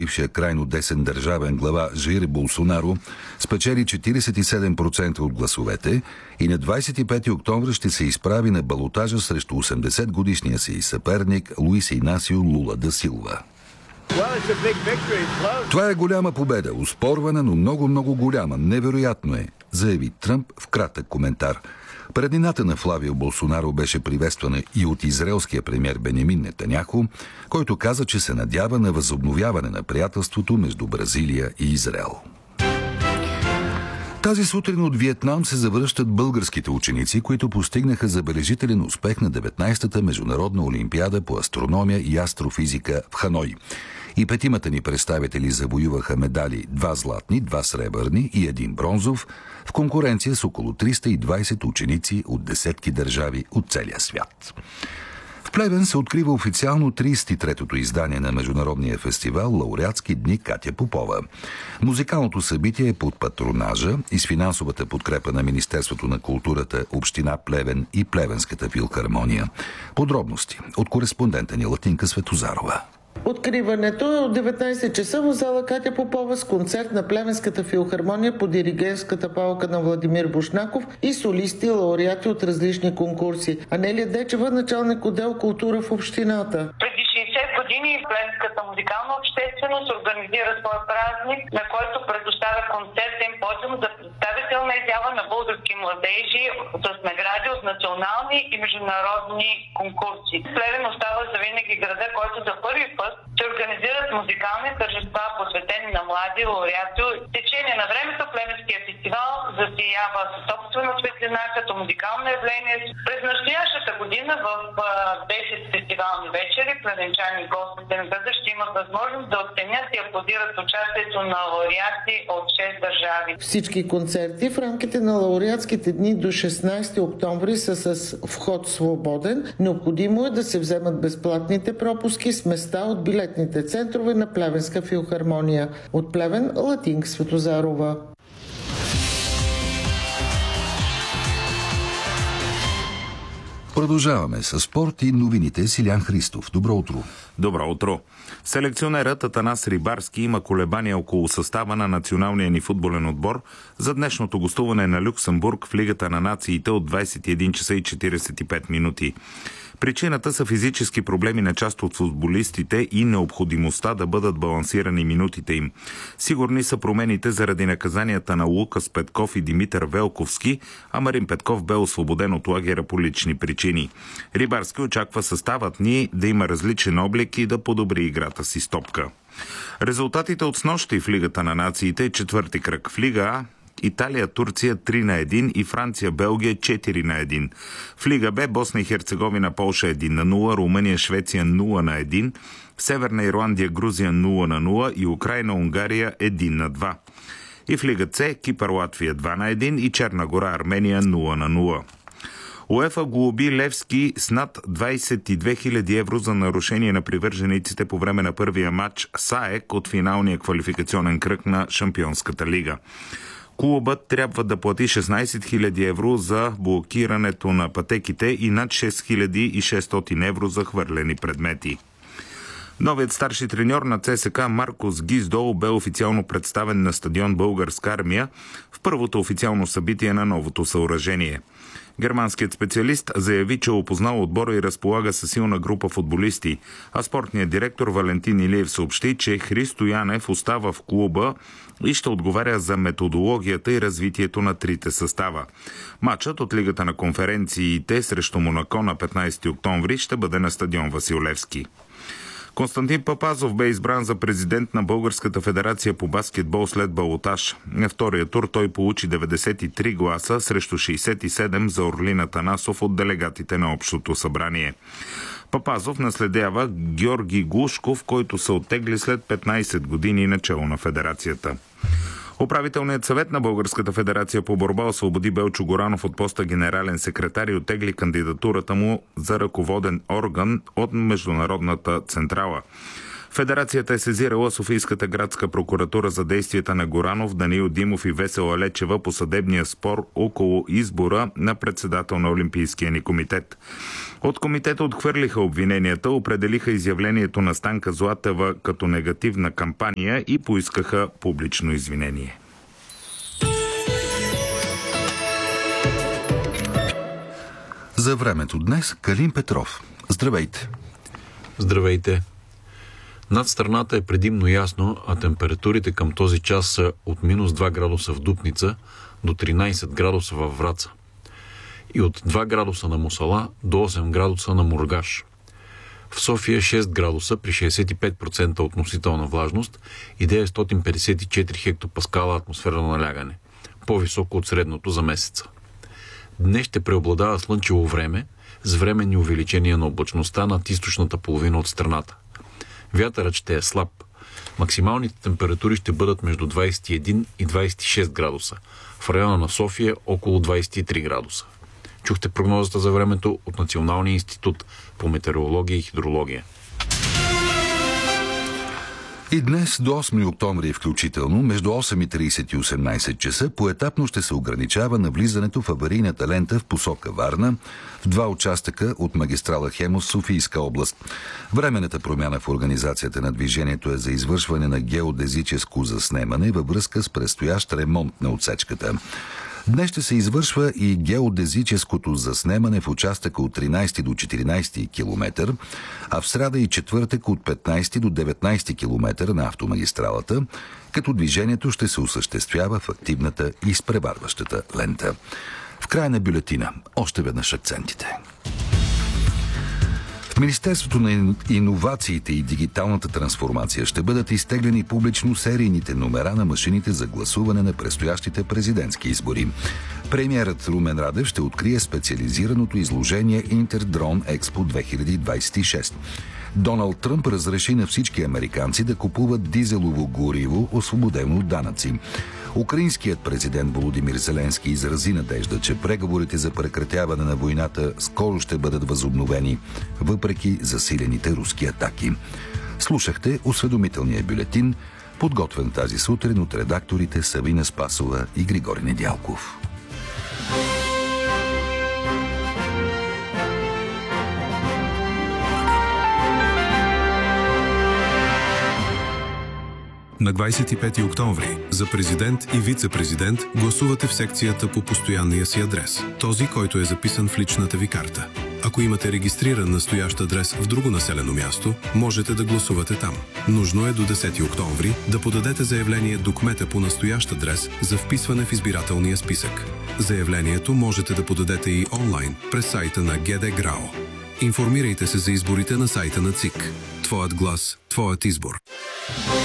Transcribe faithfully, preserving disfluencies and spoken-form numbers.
бившия крайно десен държавен глава Жаир Болсонаро спечели четиридесет и седем процента от гласовете и на двадесет и пети октомври ще се изправи на балотажа срещу осемдесет годишния си съперник Луис Инасио Лула да Силва. Това е голяма победа, оспорвана, но много-много голяма. Невероятно е, заяви Тръмп в кратък коментар. Преднината на Флавио Болсонаро беше приветствана и от израелския премиер Бенямин Нетаняху, който каза, че се надява на възобновяване на приятелството между Бразилия и Израел. Тази сутрин от Виетнам се завръщат българските ученици, които постигнаха забележителен успех на деветнадесетата международна олимпиада по астрономия и астрофизика в Ханой. И петимата ни представители завоюваха медали, два златни, два сребърни и един бронзов, в конкуренция с около триста и двадесет ученици от десетки държави от целия свят. В Плевен се открива официално тридесет и третото издание на международния фестивал Лауреатски дни Катя Попова. Музикалното събитие е под патронажа и с финансовата подкрепа на Министерството на културата, Община Плевен и Плевенската филхармония. Подробности от кореспондента ни Латинка Светозарова. Откриването е от деветнадесет часа в зала Катя Попова с концерт на Плевенската филхармония по диригентската палка на Владимир Бушнаков и солисти, лауреати от различни конкурси. Анелия Дечева, началник отдел култура в общината. Преди шейсет години Плевенската музикална общественост организира своя празник, на който предоставя концертен подиум за представителна изява на български младежи с награди от национални и международни конкурси. Плевен остава завинаги града, който за първи път ще организират музикални тържества, посветени на млади лауреати. В течение на времето Плевенския фестивал засиява собствена светлина като музикално явление. През настоящата година в десет фестивални вечери плевенчани и гостите на града ще имат възможност да оценят и аплодират участието на лауреати от шест държави. Всички концерти в рамките на лауреатските дни до шестнадесети октомври са с вход свободен. Необходимо е да се вземат безплатните пропуски с места от билетните центрове на Плевенска филхармония. От Плевен, Латинка Светозарова. Продължаваме с спорт и новините с Илян Христов. Добро утро. Добро утро. Селекционерът Атанас Рибарски има колебания около състава на националния ни футболен отбор за днешното гостуване на Люксембург в Лигата на нациите от двадесет и един часа и четиридесет и пет минути. Причината са физически проблеми на част от футболистите и необходимостта да бъдат балансирани минутите им. Сигурни са промените заради наказанията на Лукас Петков и Димитър Велковски, а Марин Петков бе освободен от лагера по лични причини. Рибарски очаква съставът ни да има различен облик и да подобри играта си с топка. Резултатите от снощи в Лигата на нациите е четвърти кръг. В Лига А Италия, Турция три на едно и Франция, Белгия четири на едно. В Лига Б Босна и Херцеговина, Полша едно на нула, Румъния, Швеция нула на едно, Северна Ирландия, Грузия нула на нула и Украйна, Унгария едно на два. И в Лига С Кипър, Латвия два на едно и Черна гора, Армения нула на нула. УЕФА глоби Левски с над двадесет и две хиляди евро за нарушение на привържениците по време на първия матч с АЕК от финалния квалификационен кръг на Шампионската лига. Клубът трябва да плати шестнадесет хиляди евро за блокирането на пътеките и над шест хиляди и шестстотин евро за хвърлени предмети. Новият старши треньор на ЦСКА Маркос Гиздол бе официално представен на стадион Българска армия в първото официално събитие на новото съоръжение. Германският специалист заяви, че опознал отбора и разполага със силна група футболисти, а спортният директор Валентин Илиев съобщи, че Христо Янев остава в клуба и ще отговаря за методологията и развитието на трите състава. Матчът от Лигата на конференциите срещу Монако на петнадесети октомври ще бъде на стадион Васил Левски. Константин Папазов бе избран за президент на Българската федерация по баскетбол след балотаж. На втория тур той получи деветдесет и три гласа срещу шейсет и седем за Орлин Атанасов от делегатите на Общото събрание. Папазов наследява Георги Глушков, който се оттегли след петнадесет години начало на федерацията. Управителният съвет на Българската федерация по борба освободи Белчо Горанов от поста генерален секретар и оттегли кандидатурата му за ръководен орган от Международната централа. Федерацията е сезирала Софийската градска прокуратура за действията на Горанов, Даниил Димов и Весела Лечева по съдебния спор около избора на председател на Олимпийския ни комитет. От комитета отхвърлиха обвиненията, определиха изявлението на Станка Златева като негативна кампания и поискаха публично извинение. За времето днес Калин Петров. Здравейте! Здравейте! Над страната е предимно ясно, а температурите към този час са от минус два градуса в Дупница до тринайсет градуса във Враца и от два градуса на Мусала до осем градуса на Мургаш. В София шест градуса при шейсет и пет процента относителна влажност и деветстотин петдесет и четири хектопаскала атмосферно налягане, по-високо от средното за месеца. Днес ще преобладава слънчево време с временни увеличения на облачността над източната половина от страната. Вятърът ще е слаб. Максималните температури ще бъдат между двайсет и един и двайсет и шест градуса. В района на София около двайсет и три градуса. Чухте прогнозата за времето от Националния институт по метеорология и хидрология. И днес до осми октомври включително, между осем и трийсет и осемнайсет часа, поетапно ще се ограничава навлизането в аварийната лента в посока Варна, в два участъка от магистрала Хемус, Софийска област. Временната промяна в организацията на движението е за извършване на геодезическо заснемане във връзка с предстоящ ремонт на отсечката. Днес ще се извършва и геодезическото заснемане в участъка от тринайсети до четиринайсети километър, а в сряда и четвъртък от петнайсети до деветнайсети километър на автомагистралата, като движението ще се осъществява в активната и изпреварващата лента. В края на бюлетина още веднъж акцентите. В Министерството на иновациите и дигиталната трансформация ще бъдат изтеглени публично серийните номера на машините за гласуване на предстоящите президентски избори. Премиерът Румен Радев ще открие специализираното изложение Интердрон Експо две хиляди двайсет и шеста. Доналд Тръмп разреши на всички американци да купуват дизелово гориво, освободено от данъци. Украинският президент Володимир Зеленски изрази надежда, че преговорите за прекратяване на войната скоро ще бъдат възобновени, въпреки засилените руски атаки. Слушахте осведомителния бюлетин, подготвен тази сутрин от редакторите Савина Спасова и Григорий Недялков. На двайсет и пети октомври за президент и вице-президент гласувате в секцията по постоянния си адрес, този, който е записан в личната ви карта. Ако имате регистриран настоящ адрес в друго населено място, можете да гласувате там. Нужно е до десети октомври да подадете заявление до кмета по настоящ адрес за вписване в избирателния списък. Заявлението можете да подадете и онлайн през сайта на ГД ГРАО. Информирайте се за изборите на сайта на ЦИК. Твоят глас, твоят избор.